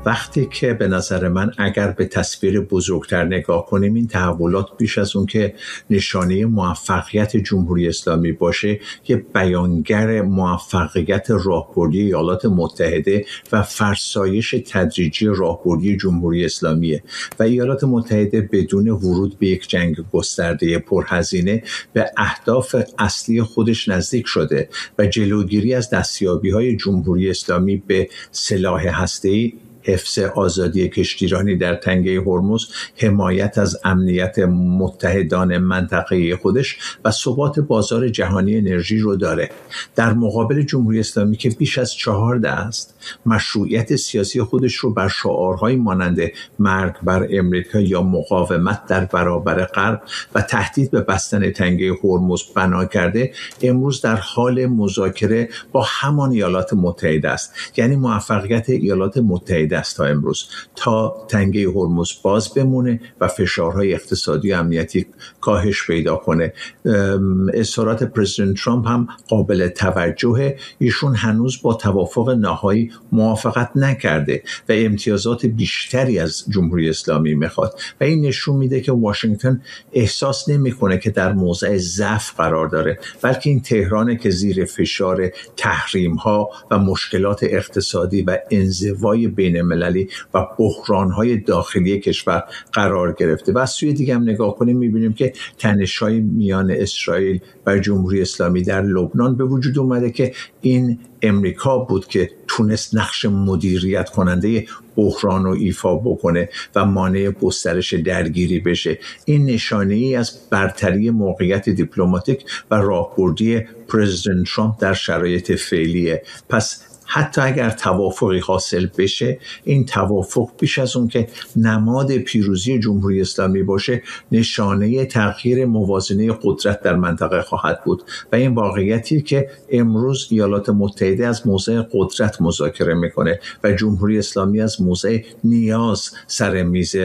وقتی که به نظر من اگر به تصویر بزرگتر نگاه کنیم، این تحولات بیش از اون که نشانه موفقیت جمهوری اسلامی باشه، یه بیانگر موفقیت راهبردی ایالات متحده و فرسایش تدریجی راهبردی جمهوری اسلامیه و ایالات متحده بدون ورود به یک جنگ گسترده پرهزینه به اهداف اصلی خودش نزدیک شده و جلوگیری از دستیابی‌های جمهوری اسلامی به سلاح هسته‌ای، حفظ آزادی کشتیرانی در تنگه هرمز، حمایت از امنیت متحدان منطقه خودش و ثبات بازار جهانی انرژی رو داره. در مقابل جمهوری اسلامی که بیش از 14 است، مشروعیت سیاسی خودش رو بر شعارهای مانند مرگ بر امریکا یا مقاومت در برابر غرب و تهدید به بستن تنگه هرمز بنا کرده، امروز در حال مذاکره با همان ایالات متحده است. یعنی موفقیت ایالات متحده است تا امروز تا تنگه هرمز باز بمونه و فشارهای اقتصادی و امنیتی کاهش پیدا کنه. اظهارات پرزیدنت ترامپ هم قابل توجهه. ایشون هنوز با توافق نهایی موافقت نکرده و امتیازات بیشتری از جمهوری اسلامی میخواد و این نشون میده که واشنگتن احساس نمیکنه که در موضع ضعف قرار داره، بلکه این تهرانه که زیر فشار تحریم ها و مشکلات اقتصادی و انزوای بین المللی و بحران‌های داخلی کشور قرار گرفته. و از سوی دیگه هم نگاه کنیم می‌بینیم که تنش‌های میان اسرائیل و جمهوری اسلامی در لبنان به وجود اومده که این امریکا بود که تونست نقش مدیریت کننده بحران رو ایفا بکنه و مانع گسترش درگیری بشه. این نشانه‌ای از برتری موقعیت دیپلماتیک و راهبردی پرزیدنت ترامپ در شرایط فعلیه. پس حتی اگر توافقی حاصل بشه، این توافق بیش از اون که نماد پیروزی جمهوری اسلامی باشه، نشانه تغییر موازنه قدرت در منطقه خواهد بود و این واقعیتی که امروز ایالات متحده از موضع قدرت مذاکره میکنه و جمهوری اسلامی از موضع نیاز سر میز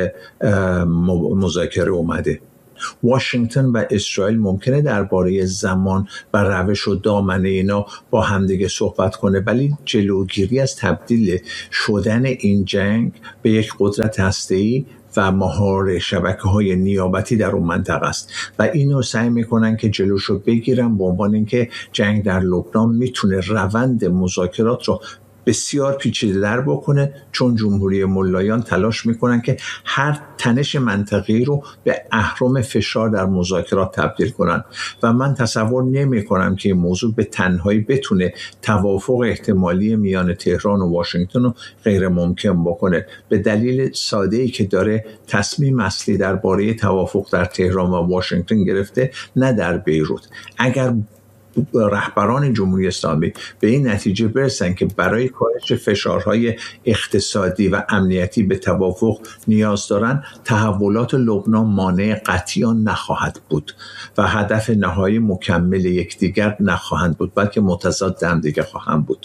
مذاکره اومده. واشنگتن و اسرائیل ممکنه درباره زمان و روش و دامنه اینا با همدیگه صحبت کنه، ولی جلوگیری از تبدیل شدن این جنگ به یک قدرت هسته‌ای و مهار شبکه‌های نیابتی در اون منطقه است و اینو سعی میکنن که جلوشو بگیرن به عنوان اینکه جنگ در لبنان میتونه روند مذاکرات رو بسیار پیچیده در بکنه، چون جمهوری ملایان تلاش میکنن که هر تنش منطقی رو به اهرم فشار در مذاکرات تبدیل کنن و من تصور نمی کنم که این موضوع به تنهایی بتونه توافق احتمالی میان تهران و واشنگتن رو غیر ممکن بکنه، به دلیل ساده‌ای که داره تصمیم اصلی درباره توافق در تهران و واشنگتن گرفته، نه در بیروت. اگر رهبران جمهوری اسلامی به این نتیجه برسن که برای کاهش فشارهای اقتصادی و امنیتی به توافق نیاز دارن، تحولات لبنان مانع قطعی آن نخواهد بود و هدف نهایی مکمل یکدیگر نخواهند بود، بلکه متضاد هم دیگه خواهند بود.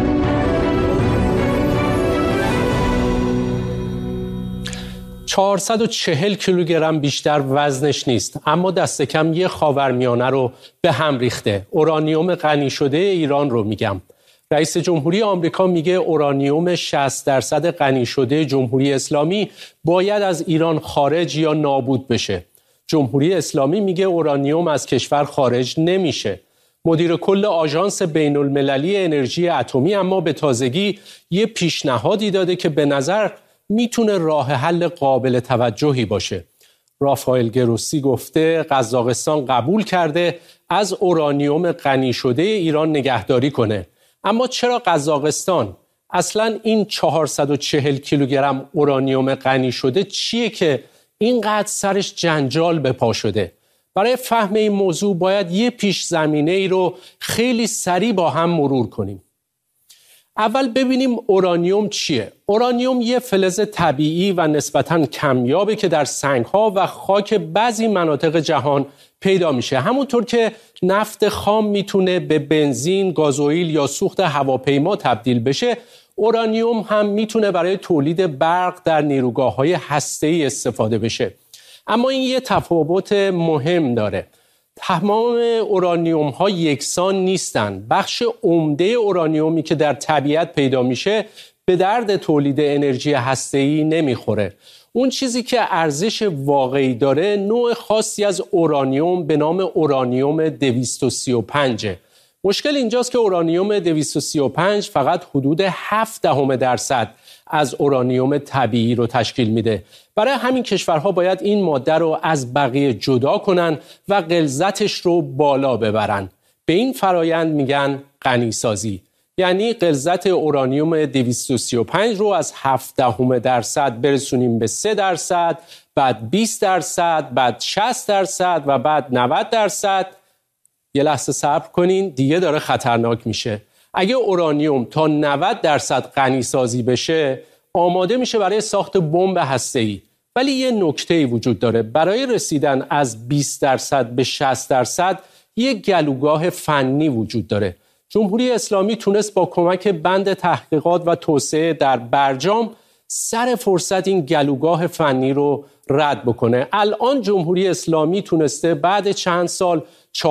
440 کیلوگرم بیشتر وزنش نیست، اما دست کم یه خاورمیانه رو به هم ریخته. اورانیوم غنی شده ایران رو میگم. رئیس جمهوری آمریکا میگه اورانیوم 60% غنی شده جمهوری اسلامی باید از ایران خارج یا نابود بشه. جمهوری اسلامی میگه اورانیوم از کشور خارج نمیشه. مدیر کل آژانس بین المللی انرژی اتمی اما به تازگی یه پیشنهادی داده که به نظر میتونه راه حل قابل توجهی باشه. رافائل گروسی گفته قزاقستان قبول کرده از اورانیوم غنی شده ایران نگهداری کنه. اما چرا قزاقستان؟ اصلا این 440 کیلوگرم اورانیوم غنی شده چیه که اینقدر سرش جنجال به پا شده؟ برای فهم این موضوع باید یه پیش زمینه ای رو خیلی سریع با هم مرور کنیم. اول ببینیم اورانیوم چیه؟ اورانیوم یه فلز طبیعی و نسبتاً کمیابه که در سنگ‌ها و خاک بعضی مناطق جهان پیدا میشه. همونطور که نفت خام میتونه به بنزین، گازوئیل یا سوخت هواپیما تبدیل بشه، اورانیوم هم میتونه برای تولید برق در نیروگاه‌های هسته‌ای استفاده بشه. اما این یه تفاوت مهم داره. تمام اورانیوم ها یکسان نیستن. بخش عمده اورانیومی که در طبیعت پیدا میشه به درد تولید انرژی هسته‌ای نمیخوره. اون چیزی که ارزش واقعی داره نوع خاصی از اورانیوم به نام اورانیوم 235. مشکل اینجاست که اورانیوم 235 فقط حدود 0.7% از اورانیوم طبیعی رو تشکیل میده. برای همین کشورها باید این ماده رو از بقیه جدا کنن و غلظتش رو بالا ببرن. به این فرایند میگن غنیسازی. یعنی غلظت اورانیوم 235 رو از 0.7% برسونیم به 3%، بعد 20%، بعد 60% و بعد 90%. یه لحظه صبر کنین، دیگه داره خطرناک میشه. اگه اورانیوم تا 90% غنیسازی بشه، آماده میشه برای ساخت بمب هسته‌ای. ولی یه نکته‌ای وجود داره. برای رسیدن از 20% به 60% یه گلوگاه فنی وجود داره. جمهوری اسلامی تونست با کمک بند تحقیقات و توسعه در برجام سر فرصت این گلوگاه فنی رو رد بکنه. الان جمهوری اسلامی تونسته بعد چند سال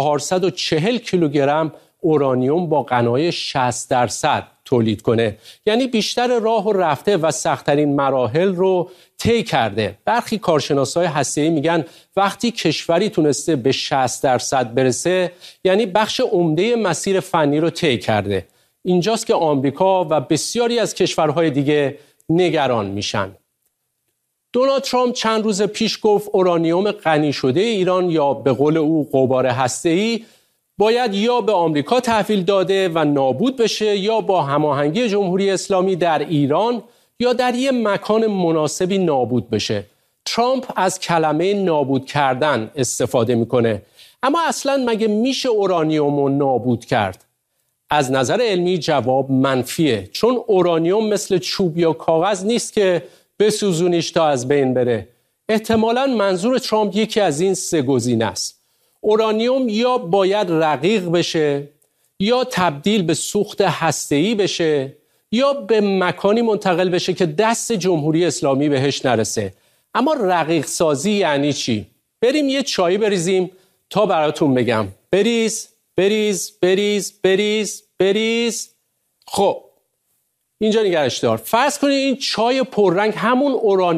440 کیلوگرم اورانیوم با غنای 60% تولید کنه. یعنی بیشتر راه رو رفته و سخت‌ترین مراحل رو طی کرده. برخی کارشناسای هسته‌ای میگن وقتی کشوری تونسته به 60% برسه، یعنی بخش عمده مسیر فنی رو طی کرده. اینجاست که آمریکا و بسیاری از کشورهای دیگه نگران میشن. دونالد ترامپ چند روز پیش گفت اورانیوم غنی شده ایران، یا به قول او غبار هسته‌ای، باید یا به آمریکا تحویل داده و نابود بشه یا با هماهنگی جمهوری اسلامی در ایران یا در یک مکان مناسبی نابود بشه. ترامپ از کلمه نابود کردن استفاده میکنه. اما اصلاً مگه میشه اورانیوم رو نابود کرد؟ از نظر علمی جواب منفیه، چون اورانیوم مثل چوب یا کاغذ نیست که بسوزونیش تا از بین بره. احتمالاً منظور ترامپ یکی از این سه گزینه است. اورانیوم یا باید رقیق بشه، یا تبدیل به سوخت هسته‌ای بشه، یا به مکانی منتقل بشه که دست جمهوری اسلامی بهش نرسه. اما رقیق سازی یعنی چی؟ بریم یه چای بریزیم تا براتون بگم. بریز بریز بریز بریز بریز. خب اینجا نگرش دار. فرض کنید این چای پررنگ همون اورانیوم